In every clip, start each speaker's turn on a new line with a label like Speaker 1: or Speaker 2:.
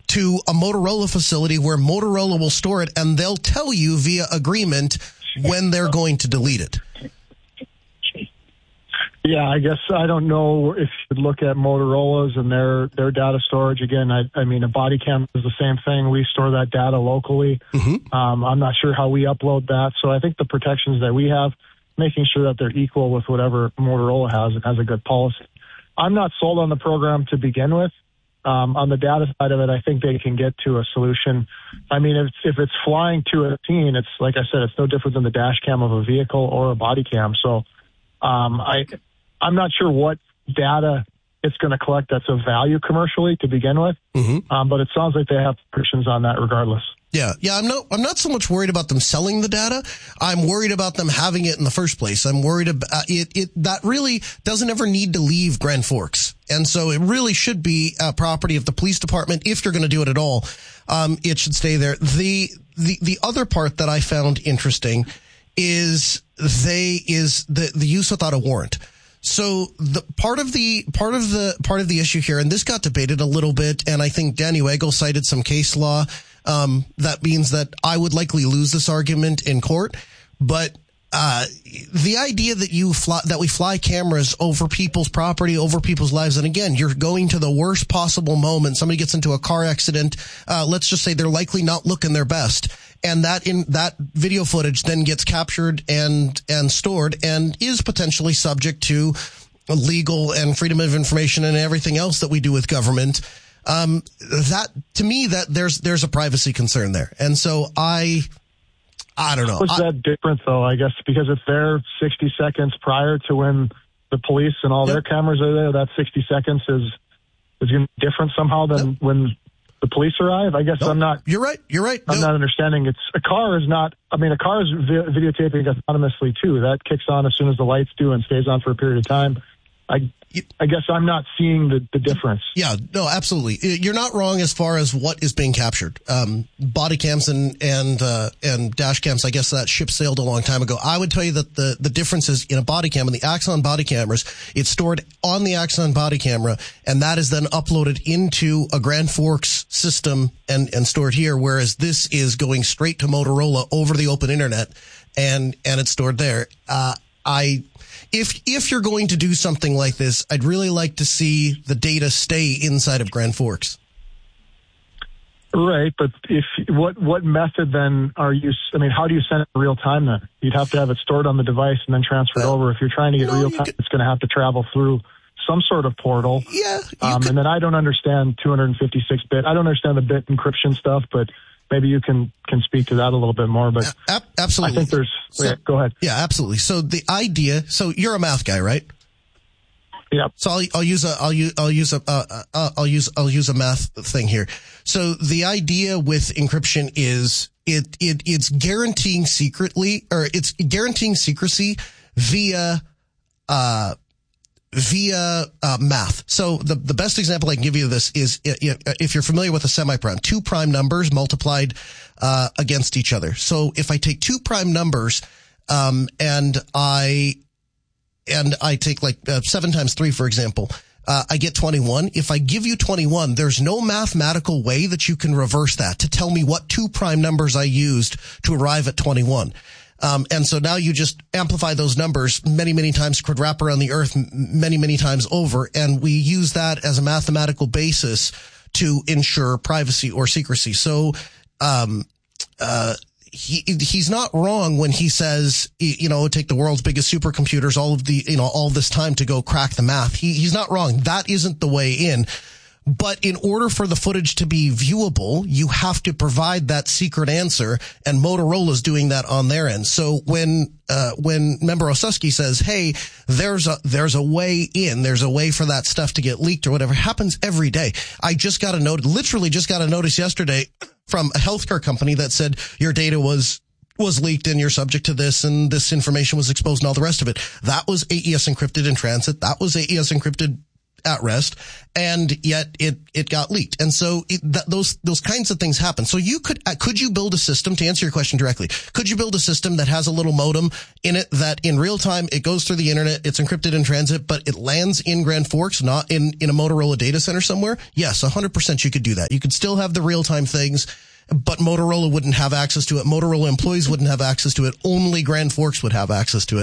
Speaker 1: to a Motorola facility where Motorola will store it, and they'll tell you via agreement when they're going to delete it.
Speaker 2: Yeah, I guess I don't know if you look at Motorola's and their data storage. Again, I mean, a body cam is the same thing. We store that data locally.
Speaker 1: Mm-hmm.
Speaker 2: I'm not sure how we upload that. So I think the protections that we have, making sure that they're equal with whatever Motorola has a good policy. I'm not sold on the program to begin with. On the data side of it, I think they can get to a solution. I mean, if it's flying to a scene, it's like I said, it's no different than the dash cam of a vehicle or a body cam. So I'm not sure what data it's going to collect that's of value commercially to begin with, but it sounds like they have restrictions on that regardless.
Speaker 1: Yeah. I'm not so much worried about them selling the data. I'm worried about them having it in the first place. I'm worried about it that really doesn't ever need to leave Grand Forks. And so it really should be a property of the police department. If you're going to do it at all, it should stay there. The other part that I found interesting is the use without a warrant. So the part of the issue here, and this got debated a little bit, and I think Danny Wagle cited some case law. That means that I would likely lose this argument in court, but the idea that we fly cameras over people's property, over people's lives, and again, you're going to the worst possible moment. Somebody gets into a car accident. Let's just say they're likely not looking their best. And that video footage then gets captured and stored and is potentially subject to legal and freedom of information and everything else that we do with government. That to me, that there's a privacy concern there. And so I don't know.
Speaker 2: Was that different though? I guess because it's there 60 seconds prior to when the police and all their cameras are there, that 60 seconds is going to be different somehow than when the police arrive. I guess I'm not.
Speaker 1: You're right.
Speaker 2: I'm not understanding. A car is videotaping autonomously too. That kicks on as soon as the lights do and stays on for a period of time. I guess I'm not seeing the difference.
Speaker 1: Yeah, no, absolutely. You're not wrong as far as what is being captured. Body cams and dash cams, I guess that ship sailed a long time ago. I would tell you that the difference is in a body cam, in the Axon body cameras, it's stored on the Axon body camera, and that is then uploaded into a Grand Forks system and stored here, whereas this is going straight to Motorola over the open internet, and it's stored there. If you're going to do something like this, I'd really like to see the data stay inside of Grand Forks.
Speaker 2: Right, but what method then are you? I mean, how do you send it in real time then? You'd have to have it stored on the device and then transferred over. If you're trying to get real time, it's going to have to travel through some sort of portal.
Speaker 1: Yeah.
Speaker 2: And then I don't understand 256-bit. I don't understand the bit encryption stuff, but maybe you can speak to that a little bit more, but
Speaker 1: absolutely.
Speaker 2: I think go ahead.
Speaker 1: Yeah, absolutely. So the idea, so you're a math guy, right?
Speaker 2: Yeah.
Speaker 1: So I'll use a math thing here. So the idea with encryption is it's guaranteeing secrecy via math. So the best example I can give you of this is if you're familiar with a semi-prime, two prime numbers multiplied against each other. So if I take two prime numbers and I take like 7 times 3, for example, I get 21. If I give you 21, there's no mathematical way that you can reverse that to tell me what two prime numbers I used to arrive at 21. And so now you just amplify those numbers many, many times, could wrap around the earth many, many times over. And we use that as a mathematical basis to ensure privacy or secrecy. So, he's not wrong when he says, take the world's biggest supercomputers, all this time to go crack the math. He's not wrong. That isn't the way in. But in order for the footage to be viewable, you have to provide that secret answer, and Motorola's doing that on their end. So when Member Osuski says, hey, there's a way in, there's a way for that stuff to get leaked or whatever, happens every day. I just got a notice yesterday from a healthcare company that said your data was leaked and you're subject to this and this information was exposed and all the rest of it. That was AES encrypted in transit. That was AES encrypted at rest, and yet it got leaked. And so those kinds of things happen. So could you build a system, to answer your question directly, could you build a system that has a little modem in it that in real time it goes through the internet, it's encrypted in transit, but it lands in Grand Forks, not in a Motorola data center somewhere? Yes, 100% you could do that. You could still have the real time things, but Motorola wouldn't have access to it. Motorola employees wouldn't have access to it. Only Grand Forks would have access to it.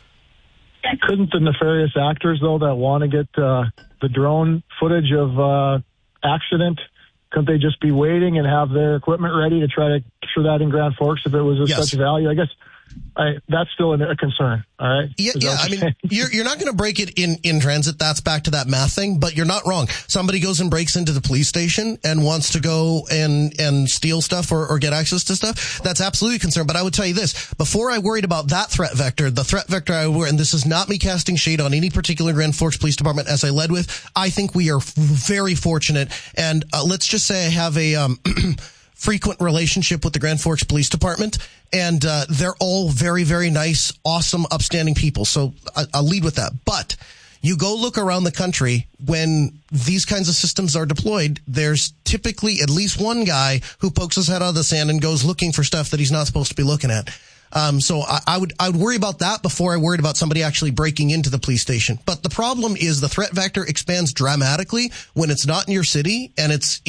Speaker 2: Couldn't the nefarious actors, though, that want to get the drone footage of accident, couldn't they just be waiting and have their equipment ready to try to capture that in Grand Forks if it was of such value? I guess that's still a concern. All right.
Speaker 1: Yeah. I mean, you're not going to break it in transit. That's back to that math thing, but you're not wrong. Somebody goes and breaks into the police station and wants to go and steal stuff or get access to stuff. That's absolutely a concern. But I would tell you this, before I worried about that threat vector, the threat vector and this is not me casting shade on any particular Grand Forks Police Department as I led with, I think we are very fortunate. And let's just say I have a, frequent relationship with the Grand Forks Police Department, and they're all very, very nice, awesome, upstanding people. So I'll lead with that. But you go look around the country, when these kinds of systems are deployed, there's typically at least one guy who pokes his head out of the sand and goes looking for stuff that he's not supposed to be looking at. So I would worry about that before I worried about somebody actually breaking into the police station. But the problem is the threat vector expands dramatically when it's not in your city and it's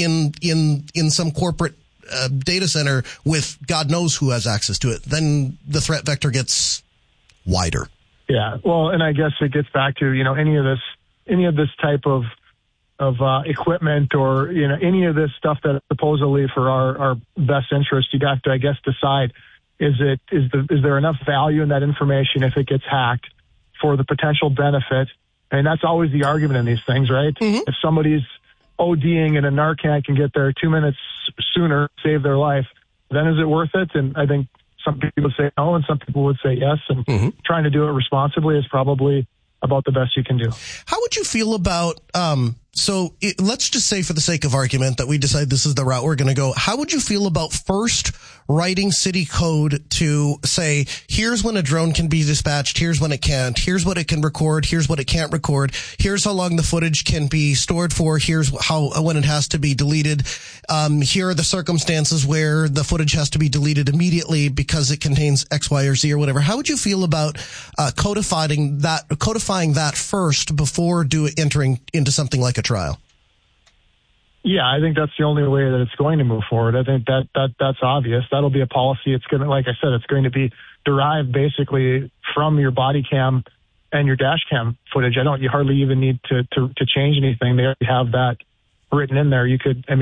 Speaker 1: in some corporate data center with God knows who has access to it. Then the threat vector gets wider.
Speaker 2: Yeah. Well, and I guess it gets back to, any of this type of equipment or, any of this stuff that supposedly for our best interest, you have to, I guess, decide, is there enough value in that information if it gets hacked for the potential benefit? And that's always the argument in these things, right? Mm-hmm. If somebody's ODing and a Narcan can get there 2 minutes sooner, save their life, then is it worth it? And I think some people would say no, and some people would say yes. And trying to do it responsibly is probably about the best you can do.
Speaker 1: How would you feel about, let's just say for the sake of argument that we decide this is the route we're going to go. How would you feel about first writing city code to say, here's when a drone can be dispatched, here's when it can't, here's what it can record, here's what it can't record, here's how long the footage can be stored for, here's when it has to be deleted, here are the circumstances where the footage has to be deleted immediately because it contains X, Y, or Z or whatever. How would you feel about codifying that first before entering into something like a trial?
Speaker 2: Yeah, I think that's the only way that it's going to move forward. I think that's obvious. That'll be a policy. It's going to, like I said, it's going to be derived basically from your body cam and your dash cam footage. You hardly even need to change anything. They already have that written in there.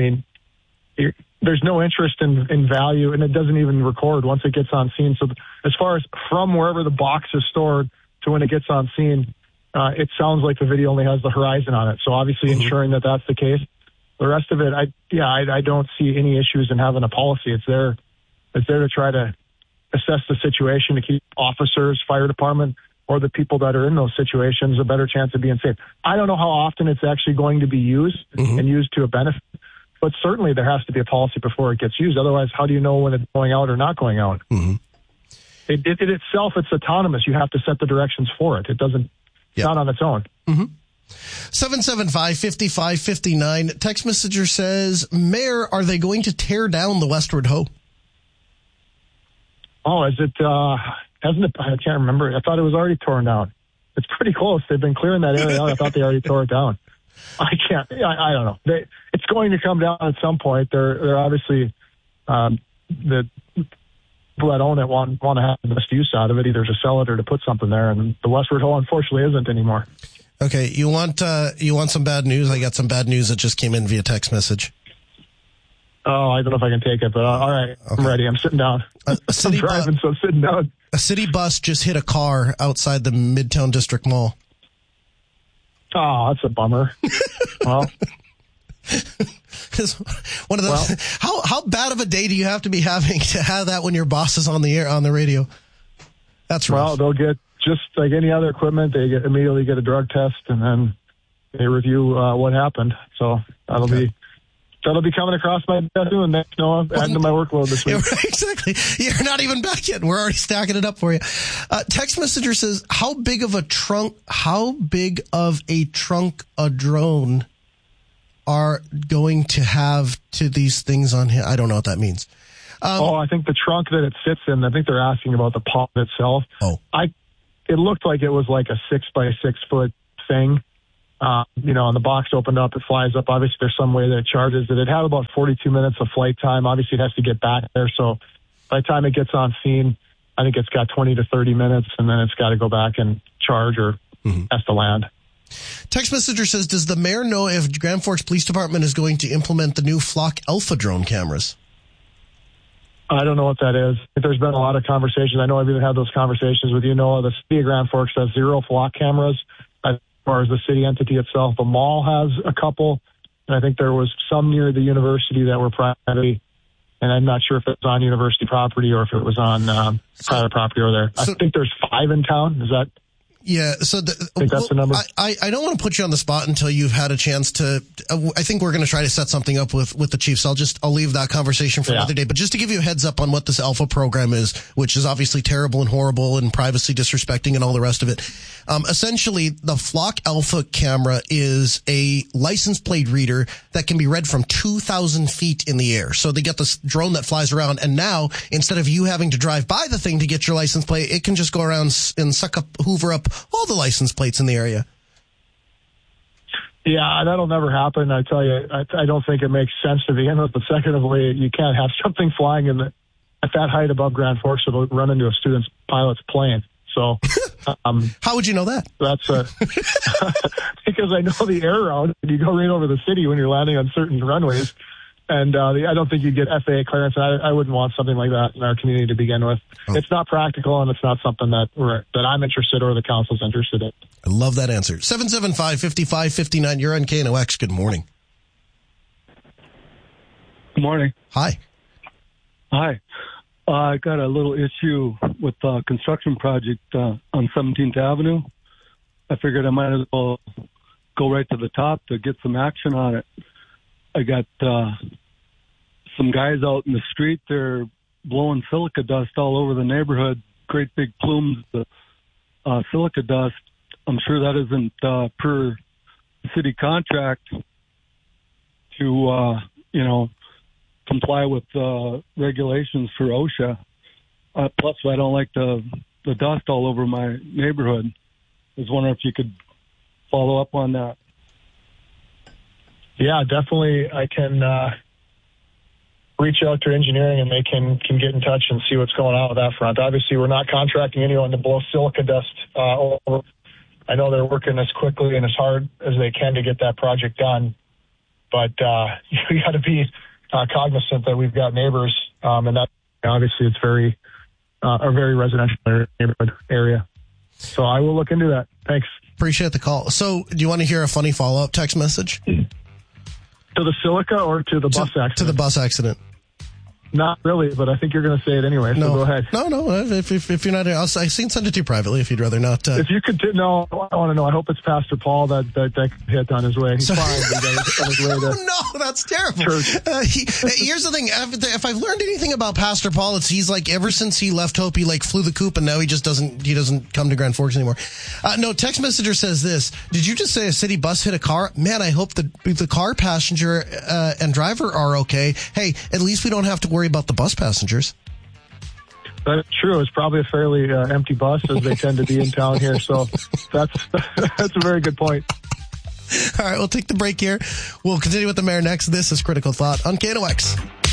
Speaker 2: There's no interest in value, and it doesn't even record once it gets on scene. So as far as from wherever the box is stored to when it gets on scene, it sounds like the video only has the horizon on it. So obviously ensuring that that's the case. The rest of it, I don't see any issues in having a policy. It's there to try to assess the situation, to keep officers, fire department, or the people that are in those situations a better chance of being safe. I don't know how often it's actually going to be used and used to a benefit, but certainly there has to be a policy before it gets used. Otherwise, how do you know when it's going out or not going out? It itself, it's autonomous. You have to set the directions for it. It doesn't. It's not on its own.
Speaker 1: 775-5559. Text messenger says, Mayor, are they going to tear down the Westward Ho?
Speaker 2: Oh, is it, hasn't it? I can't remember. I thought it was already torn down. It's pretty close. They've been clearing that area out. I thought they already tore it down. I don't know. It's going to come down at some point. They're obviously, the people that own it want to have the best use out of it, either to sell it or to put something there. And the Westward Ho, unfortunately, isn't anymore.
Speaker 1: Okay, you want some bad news? I got some bad news that just came in via text message.
Speaker 2: Oh, I don't know if I can take it, but all right, okay. I'm ready. I'm sitting down. I'm driving, so I'm sitting down.
Speaker 1: A city bus just hit a car outside the Midtown District Mall.
Speaker 2: Oh, that's a bummer. Well,
Speaker 1: one of those. How bad of a day do you have to be having to have that when your boss is on the air on the radio? That's rough.
Speaker 2: Well, they'll get, just like any other equipment, they immediately get a drug test and then they review what happened. So that'll be that'll be coming across my desk soon. Thanks, Noah. Adding to my workload this week.
Speaker 1: Yeah, exactly. You're not even back yet. We're already stacking it up for you. Text messenger says, how big of a trunk a drone are going to have to these things on here? I don't know what that means.
Speaker 2: I think the trunk that it sits in, I think they're asking about the pod itself.
Speaker 1: Oh.
Speaker 2: It looked like it was like a 6x6 foot thing. And the box opened up, it flies up. Obviously, there's some way that it charges it. It had about 42 minutes of flight time. Obviously, it has to get back there. So by the time it gets on scene, I think it's got 20 to 30 minutes, and then it's got to go back and charge or has to land.
Speaker 1: Text messenger says, does the mayor know if Grand Forks Police Department is going to implement the new Flock Alpha drone cameras?
Speaker 2: I don't know what that is. There's been a lot of conversations. I know I've even had those conversations with you, Noah. The city of Grand Forks has 0 Flock cameras as far as the city entity itself. The mall has a couple, and I think there was some near the university that were private, and I'm not sure if it was on university property or if it was on private property over there. I think there's 5 in town. Is that?
Speaker 1: Yeah, so
Speaker 2: I think that's the number.
Speaker 1: I don't want to put you on the spot until you've had a chance to. I think we're going to try to set something up with the chiefs. I'll leave that conversation for another day. But just to give you a heads up on what this Alpha program is, which is obviously terrible and horrible and privacy disrespecting and all the rest of it. Essentially, the Flock Alpha camera is a license plate reader that can be read from 2,000 feet in the air. So they get this drone that flies around, and now instead of you having to drive by the thing to get your license plate, it can just go around and hoover up all the license plates in the area.
Speaker 2: Yeah, that'll never happen. I tell you, I don't think it makes sense to begin with. But secondly, you can't have something flying at that height above Grand Forks that'll run into a student's pilot's plane. So,
Speaker 1: how would you know that?
Speaker 2: That's because I know the air route. You go right over the city when you're landing on certain runways. And I don't think you'd get FAA clearance. I wouldn't want something like that in our community to begin with. Oh. It's not practical, and it's not something that I'm interested or the council's interested in.
Speaker 1: I love that answer. 775-5559. You're on KNOX. Good morning.
Speaker 3: Good morning.
Speaker 1: Hi.
Speaker 3: Hi. I got a little issue with the construction project on 17th Avenue. I figured I might as well go right to the top to get some action on it. I got some guys out in the street. They're blowing silica dust all over the neighborhood, great big plumes of silica dust. I'm sure that isn't per city contract to, comply with regulations for OSHA. Plus, I don't like the dust all over my neighborhood. I was wondering if you could follow up on that.
Speaker 2: Yeah, definitely. I can reach out to engineering, and they can get in touch and see what's going on with that front. Obviously, we're not contracting anyone to blow silica dust over. I know they're working as quickly and as hard as they can to get that project done, but you got to be cognizant that we've got neighbors, and that obviously it's a very residential neighborhood area. So I will look into that. Thanks.
Speaker 1: Appreciate the call. So, do you want to hear a funny follow-up text message?
Speaker 2: To the silica or to the bus accident?
Speaker 1: To the bus accident.
Speaker 2: Not really, but I think you're going to say it anyway, so go ahead.
Speaker 1: No. If you're not, I can send it to you privately if you'd rather not.
Speaker 2: If you could, no, I want to know. I hope it's Pastor Paul that hit on his way. He's fine. On his way to
Speaker 1: no, that's terrible. Here's the thing. If I've learned anything about Pastor Paul, he's like, ever since he left Hope, he flew the coop, and now he doesn't come to Grand Forks anymore. No, text messenger says this. Did you just say a city bus hit a car? Man, I hope the car passenger and driver are okay. Hey, at least we don't have to worry about the bus passengers.
Speaker 2: That's true. It's probably a fairly empty bus, as they tend to be in town here. So that's a very good point.
Speaker 1: All right, we'll take the break here. We'll continue with the mayor next. This is Critical Thought on KNOX.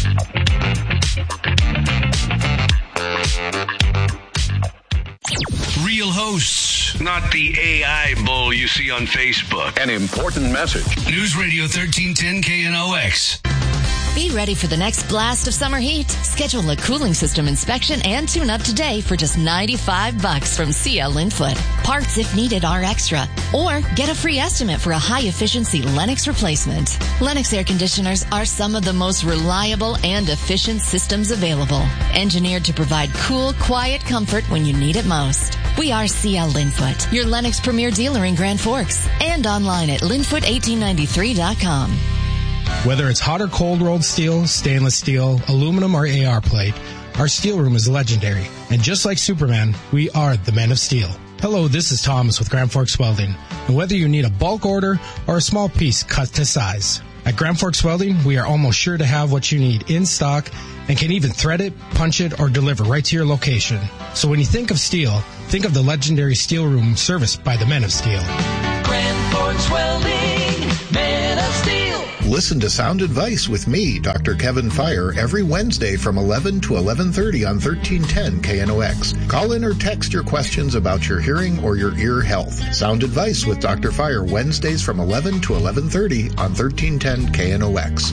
Speaker 4: Real hosts, not the AI bull you see on Facebook.
Speaker 5: An important message.
Speaker 4: News Radio 1310 KNOX.
Speaker 6: Be ready for the next blast of summer heat. Schedule a cooling system inspection and tune-up today for just $95 from CL Linfoot. Parts, if needed, are extra. Or get a free estimate for a high-efficiency Lennox replacement. Lennox air conditioners are some of the most reliable and efficient systems available. Engineered to provide cool, quiet comfort when you need it most. We are CL Linfoot, your Lennox premier dealer in Grand Forks. And online at linfoot1893.com.
Speaker 5: Whether it's hot or cold rolled steel, stainless steel, aluminum, or AR plate, our steel room is legendary. And just like Superman, we are the Men of Steel. Hello, this is Thomas with Grand Forks Welding. And whether you need a bulk order or a small piece cut to size, at Grand Forks Welding, we are almost sure to have what you need in stock and can even thread it, punch it, or deliver right to your location. So when you think of steel, think of the legendary steel room serviced by the Men of Steel.
Speaker 7: Grand Forks Welding, Men of Steel.
Speaker 8: Listen to Sound Advice with me, Dr. Kevin Fire, every Wednesday from 11 to 11:30 on 1310 KNOX. Call in or text your questions about your hearing or your ear health. Sound Advice with Dr. Fire, Wednesdays from 11 to 11:30 on 1310 KNOX.